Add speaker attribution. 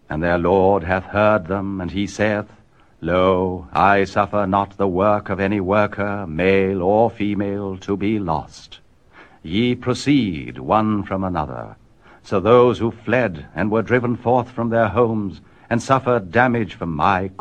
Speaker 1: And their Lord hath heard them, and he saith, Lo, I suffer not the work of any worker, male or female, to be lost. Ye proceed one from another. So those who fled and were driven forth from their homes, and suffered damage for my